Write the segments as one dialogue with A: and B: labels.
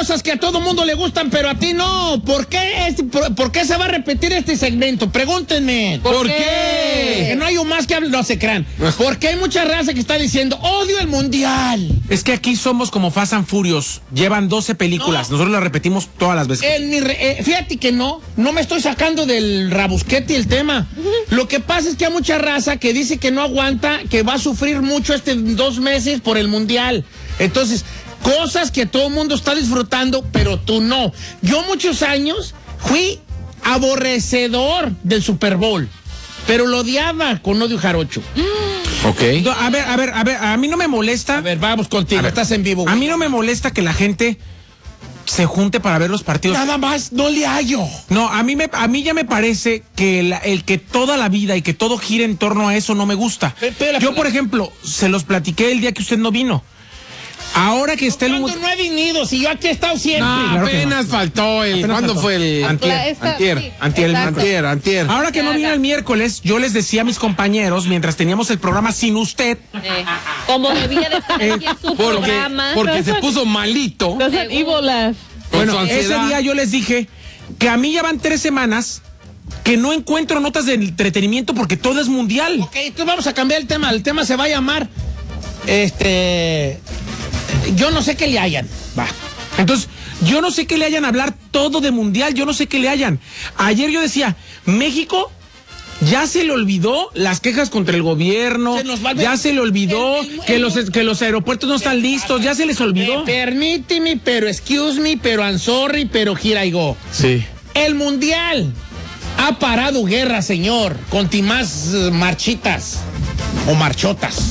A: cosas que a todo mundo le gustan, pero a ti no. ¿Por qué se va a repetir este segmento? Pregúntenme.
B: ¿Por qué?
A: Que no hay un más que hable, no se crean. Porque hay mucha raza que está diciendo, odio el mundial.
C: Es que aquí somos como Fast and Furious. Llevan 12 películas.
A: No.
C: Nosotros las repetimos todas las veces.
A: Fíjate que no me estoy sacando del rabusquete el tema. Lo que pasa es que hay mucha raza que dice que no aguanta, que va a sufrir mucho 2 meses por el mundial. Entonces, cosas que todo el mundo está disfrutando, pero tú no. Yo muchos años fui aborrecedor del Super Bowl, pero lo odiaba con odio jarocho.
C: Ok. No, a ver, a mí no me molesta.
A: A ver, vamos contigo, estás en vivo.
C: A mí no me molesta que la gente se junte para ver los partidos.
A: Nada más, no le hallo.
C: No, a mí ya me parece que el que toda la vida y que todo gire en torno a eso no me gusta. Yo, por ejemplo, se los platiqué el día que usted no vino. Ahora que está
A: ¿Cuándo no he venido? Si yo aquí he estado siempre.
B: No,
C: Claro que
B: apenas
C: no.
B: faltó el...
C: Apenas
B: ¿Cuándo
C: faltó.
B: fue el...? Antier.
C: Ahora que no vino el miércoles, yo les decía a mis compañeros, mientras teníamos el programa sin usted,
D: Como debía de estar aquí en su programa.
B: Porque se puso malito.
E: Doesn't evil laugh.
B: Con su
C: bueno, ese
B: ansiedad.
C: día yo les dije que a mí ya van 3 semanas que no encuentro notas de entretenimiento porque todo es mundial.
A: Ok, entonces vamos a cambiar el tema. El tema se va a llamar, yo no sé qué le hayan.
C: Va. Entonces, yo no sé qué le hayan a hablar todo de mundial, yo no sé qué le hayan. Ayer yo decía, México ya se le olvidó las quejas contra el gobierno, ya se le olvidó que los aeropuertos no están listos, ya se les olvidó.
A: Permíteme, pero excuse me, pero I'm sorry, pero here I go.
B: Sí.
A: El mundial ha parado guerra, señor, con timás marchitas o marchotas.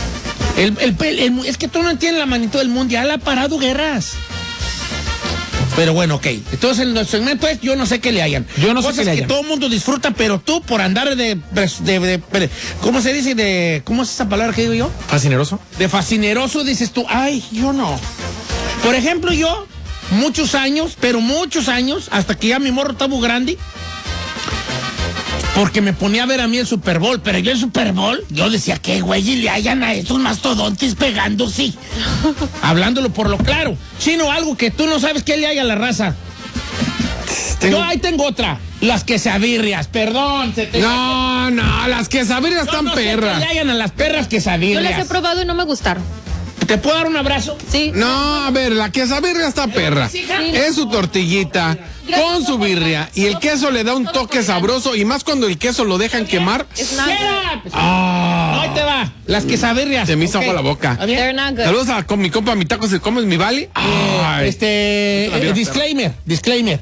A: Es que tú no entiendes la magnitud del mundial, ha parado guerras. Pero bueno, ok. Entonces, en nuestro segmento es yo no sé qué le hayan.
C: Yo no sé
A: cosas
C: qué le hayan.
A: que todo el mundo disfruta, pero tú por andar de ¿cómo se dice? ¿Cómo es esa palabra que digo yo?
C: Fascineroso.
A: De fascineroso dices tú, ay, yo no. Por ejemplo, yo, muchos años, hasta que ya mi morro estaba muy grande, porque me ponía a ver a mí el Super Bowl, pero yo el Super Bowl, yo decía, ¿qué güey? Y le hayan a estos mastodontes pegando, sí. Hablándolo por lo claro. Chino, algo que tú no sabes qué le haya a la raza. Yo ahí tengo otra. Las quesabirrias, perdón.
B: No, las quesabirrias están perras.
A: ¿Qué le hayan a las perras
D: Yo
A: quesabirrias?
D: las he probado y no me gustaron.
A: ¿Te puedo dar un abrazo?
D: Sí.
B: No, a ver, la quesabirria está perra. Es su tortillita con su birria y el queso le da un toque sabroso y más cuando el queso lo dejan quemar.
D: It's not good.
A: No, ahí te va. Las quesabirrias.
B: Se me hizo
A: Ok.
B: agua la boca.
A: ¿Está bien?
D: They're not good.
B: Saludos a con mi compa, mi taco, ¿se comes mi vale? Ay.
A: Disclaimer.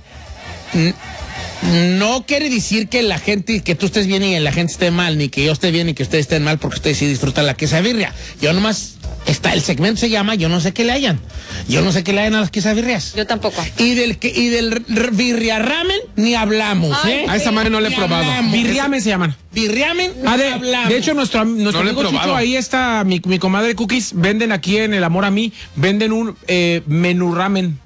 A: No quiere decir que la gente, que tú estés bien y la gente esté mal, ni que yo esté bien y que ustedes estén mal, porque ustedes sí disfrutan la quesabirria. Yo nomás, el segmento se llama yo no sé qué le hayan. Yo no sé qué le hayan a las quesabirrias.
D: Yo tampoco.
A: Y del birria ramen ni hablamos,
D: Ay,
B: A esa madre no le he
A: Ni
B: probado.
A: hablamos.
C: Birriame se llaman.
A: Birriamen ni hablamos.
C: De hecho, nuestro
B: No lo he
C: amigo
B: probado.
C: Chicho, ahí está mi comadre Cookies, venden aquí en El Amor a Mí, venden un menú ramen.